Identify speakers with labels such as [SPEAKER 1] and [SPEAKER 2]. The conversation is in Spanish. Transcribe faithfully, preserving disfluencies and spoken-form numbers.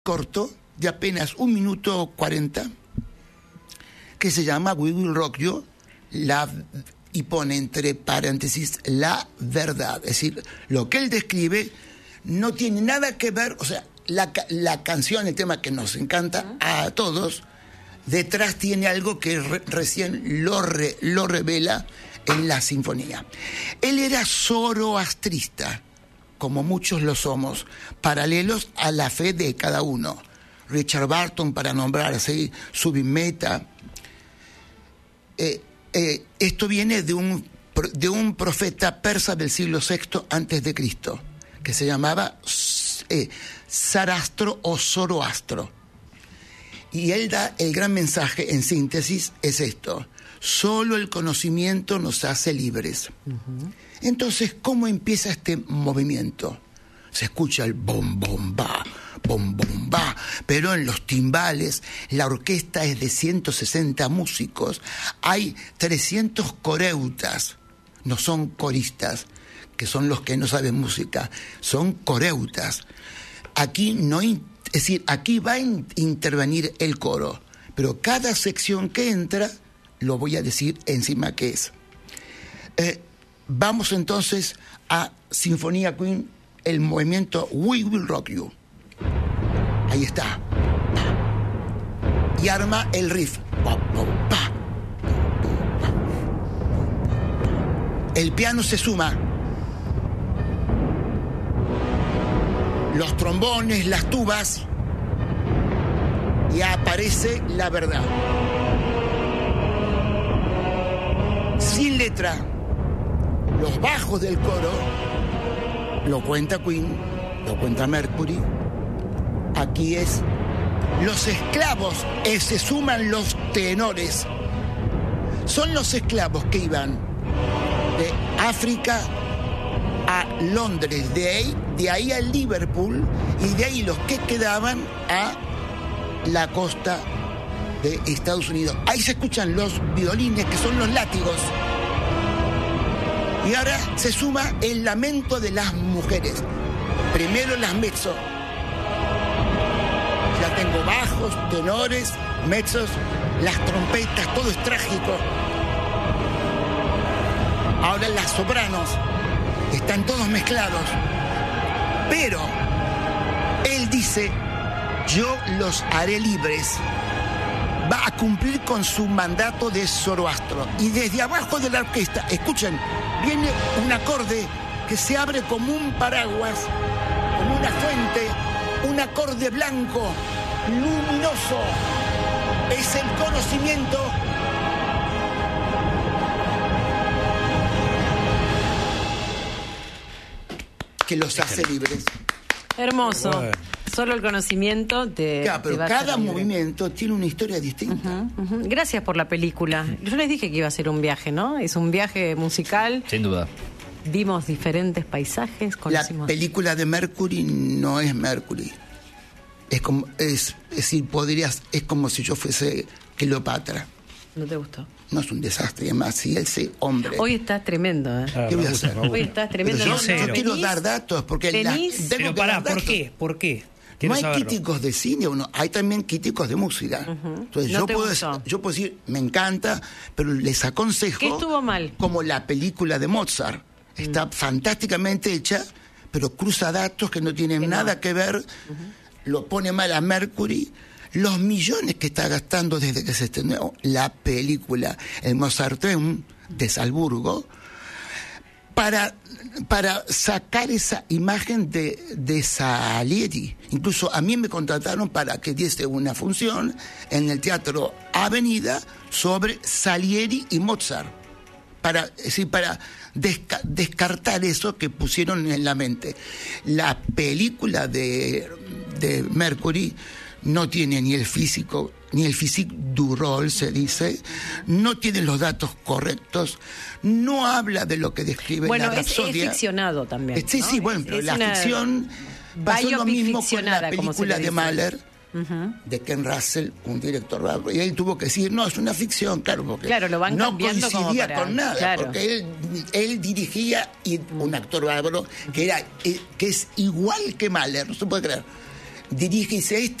[SPEAKER 1] corto de apenas un minuto cuarenta que se llama We Will Rock You, la, y pone entre paréntesis la verdad. Es decir, lo que él describe no tiene nada que ver, o sea, la, la canción, el tema que nos encanta a todos, detrás tiene algo que re, recién lo, re, lo revela en la sinfonía. Él era zoroastrista, como muchos lo somos, paralelos a la fe de cada uno. Richard Barton, para nombrar así, Zubin Mehta. Eh, eh, esto viene de un, de un profeta persa del siglo sexto antes de Cristo, que se llamaba eh, Sarastro o Zoroastro. Y él da el gran mensaje, en síntesis, es esto: solo el conocimiento nos hace libres. Uh-huh. Entonces, ¿cómo empieza este movimiento? Se escucha el bom, bom, ba, bom, bom, ba, pero en los timbales, la orquesta es de ciento sesenta músicos, hay trescientos coreutas, no son coristas, que son los que no saben música, son coreutas. Aquí no, es decir, aquí va a in- intervenir el coro, pero cada sección que entra, lo voy a decir encima qué es. Eh, vamos entonces a Sinfonía Queen, el movimiento We Will Rock You. Ahí está. Y arma el riff. El piano se suma. Los trombones, las tubas. Y aparece la verdad. Sin letra. Los bajos del coro lo cuenta Queen, lo cuenta Mercury. Aquí es los esclavos, eh, se suman los tenores. Son los esclavos que iban de África a Londres, de ahí, de ahí a Liverpool, y de ahí los que quedaban a la costa de Estados Unidos. Ahí se escuchan los violines, que son los látigos. Y ahora se suma el lamento de las mujeres. Primero las mezzo. Ya tengo bajos, tenores, mezzos, las trompetas, todo es trágico. Ahora las sopranos, están todos mezclados. Pero él dice, yo los haré libres. Va a cumplir con su mandato de Zoroastro. Y desde abajo de la orquesta, escuchen, viene un acorde que se abre como un paraguas, como una fuente, un acorde blanco, luminoso. Es el conocimiento que los hace libres.
[SPEAKER 2] Hermoso. Bueno. Solo el conocimiento te,
[SPEAKER 1] claro, pero
[SPEAKER 2] te va
[SPEAKER 1] cada
[SPEAKER 2] a hacer
[SPEAKER 1] movimiento libre. Tiene una historia distinta.
[SPEAKER 2] Uh-huh, uh-huh. Gracias por la película. Yo les dije que iba a ser un viaje, ¿no? Es un viaje musical.
[SPEAKER 3] Sin duda.
[SPEAKER 2] Vimos diferentes paisajes. Conocimos...
[SPEAKER 1] La película de Mercury no es Mercury. Es como, es, es decir, podrías, es como si yo fuese Cleopatra.
[SPEAKER 2] ¿No te gustó?
[SPEAKER 1] No, es un desastre. Además, si ese hombre...
[SPEAKER 2] Hoy estás tremendo, ¿eh?
[SPEAKER 1] Ah, ¿qué voy a hacer?
[SPEAKER 2] Hoy estás tremendo.
[SPEAKER 1] Pero
[SPEAKER 2] yo,
[SPEAKER 1] yo,
[SPEAKER 2] no,
[SPEAKER 1] yo quiero dar datos, porque... La,
[SPEAKER 3] Pero pará, ¿por qué? ¿Por qué?
[SPEAKER 1] No hay
[SPEAKER 3] saberlo.
[SPEAKER 1] críticos de cine, uno, hay también críticos de música. Uh-huh. Entonces,
[SPEAKER 2] no
[SPEAKER 1] yo,
[SPEAKER 2] te
[SPEAKER 1] puedo,
[SPEAKER 2] gustó.
[SPEAKER 1] yo puedo decir, me encanta, pero les aconsejo...
[SPEAKER 2] ¿Qué estuvo mal?
[SPEAKER 1] Como la película de Mozart. Está mm. fantásticamente hecha, pero cruza datos que no tienen que nada no. que ver. Uh-huh. Lo pone mal a Mercury. Los millones que está gastando desde que se estrenó la película, el Mozarteum de Salzburgo, para, para sacar esa imagen de, de Salieri. Incluso a mí me contrataron para que diese una función en el Teatro Avenida sobre Salieri y Mozart, para, es decir, para desca- descartar eso que pusieron en la mente. La película de, de Mercury no tiene ni el físico, ni el physique du rôle, se dice, no tiene los datos correctos, no habla de lo que describe
[SPEAKER 2] bueno,
[SPEAKER 1] la Rapsodia.
[SPEAKER 2] Bueno, es, es ficcionado también,
[SPEAKER 1] Sí,
[SPEAKER 2] ¿no?
[SPEAKER 1] sí, bueno, pero
[SPEAKER 2] es
[SPEAKER 1] la
[SPEAKER 2] una
[SPEAKER 1] ficción pasó lo mismo con la película de Mahler,
[SPEAKER 2] uh-huh.
[SPEAKER 1] de Ken Russell, un director bárbaro, y él tuvo que decir, no, es una ficción, claro, porque
[SPEAKER 2] claro, lo van
[SPEAKER 1] no coincidía
[SPEAKER 2] para,
[SPEAKER 1] con nada,
[SPEAKER 2] claro.
[SPEAKER 1] porque él, él dirigía y un actor bárbaro que, era, que es igual que Mahler, no se puede creer. dirígese esta